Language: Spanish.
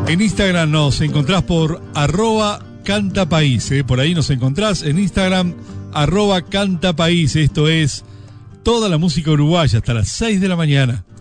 En Instagram nos encontrás por @cantapaís, por ahí nos encontrás en Instagram @cantapaís. Esto es toda la música uruguaya hasta las 6 de la mañana.